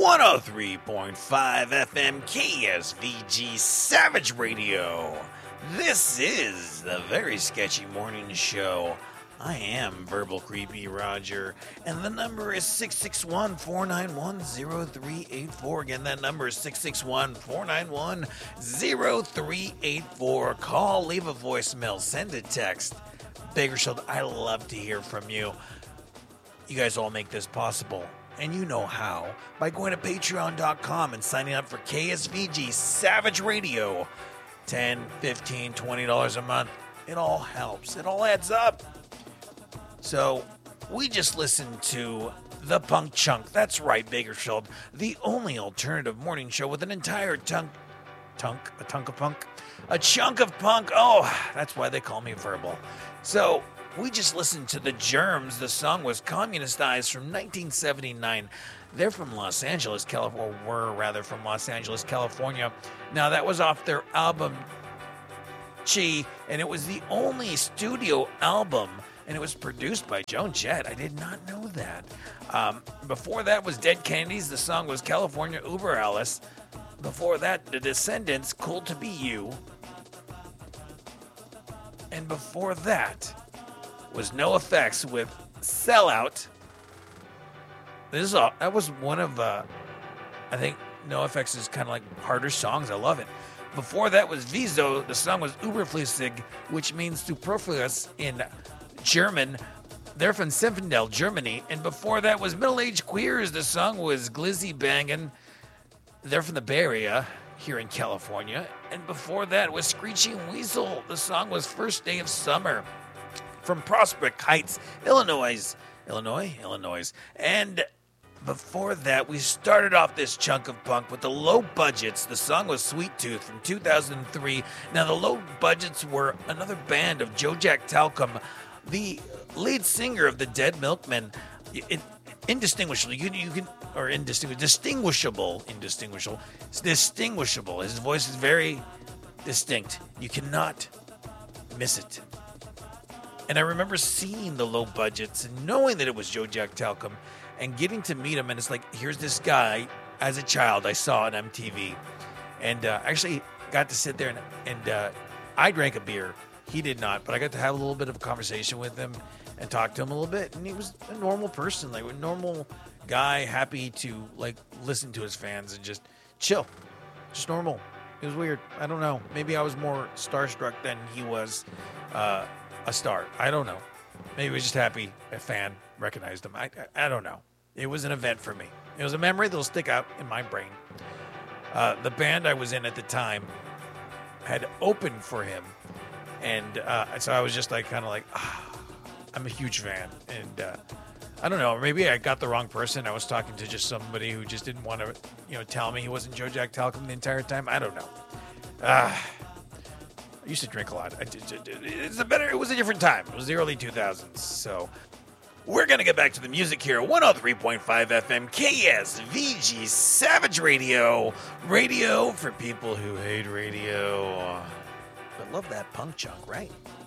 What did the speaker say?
103.5 FM KSVG Savage Radio. This is the Very Sketchy Morning Show. I am Verbal Creepy Roger, and the number is 661-491-0384. Again, that number is 661-491-0384. Call, leave a voicemail, send a text. Bakersfield, I love to hear from you. You guys all make this possible. And you know how. By going to patreon.com and signing up for KSVG Savage Radio. $10, $15, $20 a month. It all helps. It all adds up. So, we just listened to The Punk Chunk. That's right, Bakersfield. The only alternative morning show with an entire chunk of punk. Oh, that's why they call me Verbal. So, we just listened to The Germs. The song was Communist Eyes from 1979. They're from Los Angeles, California, or were rather from Los Angeles, California. Now, that was off their album, Chi, and it was the only studio album, and it was produced by Joan Jett. I did not know that. Before that was Dead Kennedys. The song was California Uber Alice. Before that, The Descendants, Cool to Be You. And before that was NoFX with Sellout. That was one of, I think, NoFX's kind of like harder songs. I love it. Before that was Wieso. The song was Überflüssig, which means superfluous in German. They're from Zinfandel, Germany. And before that was Middle Age Queers. The song was Glizzy Bangin'. They're from the Bay Area here in California. And before that was Screeching Weasel. The song was First Day of Summer from Prospect Heights, Illinois. And before that, we started off this chunk of punk with the Low Budgets. The song was Sweet Tooth from 2003. Now, the Low Budgets were another band of Joe Jack Talcum, the lead singer of the Dead Milkmen. Distinguishable. His voice is very distinct. You cannot miss it. And I remember seeing the Low Budgets and knowing that it was Joe Jack Talcum and getting to meet him. And it's like, here's this guy as a child I saw on MTV. And actually got to sit there and I drank a beer. He did not, but I got to have a little bit of a conversation with him and talk to him a little bit. And he was a normal person, like a normal guy, happy to like listen to his fans and just chill. Just normal. It was weird. I don't know. Maybe I was more starstruck than he was a star. I don't know. Maybe he was just happy a fan recognized him. I don't know. It was an event for me. It was a memory that'll stick out in my brain. The band I was in at the time had opened for him. And so I was just like, kind of like, I'm a huge fan. And I don't know, maybe I got the wrong person. I was talking to just somebody who just didn't want to, tell me he wasn't Joe Jack Talcum the entire time. I don't know. I used to drink a lot. It was a different time. It was the early 2000s. So we're going to get back to the music here. 103.5 FM KSVG Savage Radio. Radio for people who hate radio. But love that punk chunk, right?